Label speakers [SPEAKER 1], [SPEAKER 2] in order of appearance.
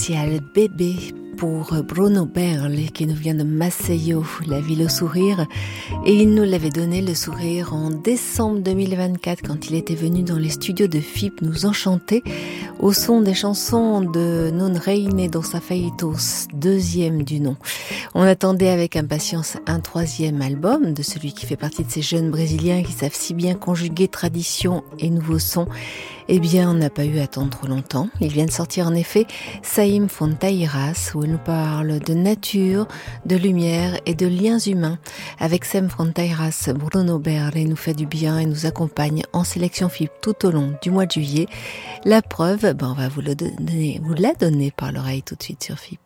[SPEAKER 1] spécial bébé pour Bruno Berli qui nous vient de Maceió, la ville au sourire. Et il nous l'avait donné le sourire en décembre 2024 quand il était venu dans les studios de FIP nous enchanter au son des chansons de Non Reine dos Afeitos, deuxième du nom. On attendait avec impatience un troisième album de celui qui fait partie de ces jeunes Brésiliens qui savent si bien conjuguer tradition et nouveaux sons. Eh bien, on n'a pas eu à attendre trop longtemps. Il vient de sortir en effet Saim Fronteiras, où il nous parle de nature, de lumière et de liens humains. Avec Saim Fronteiras, Bruno Berli nous fait du bien et nous accompagne en sélection FIP tout au long du mois de juillet. La preuve, on va vous la donner par l'oreille tout de suite sur FIP.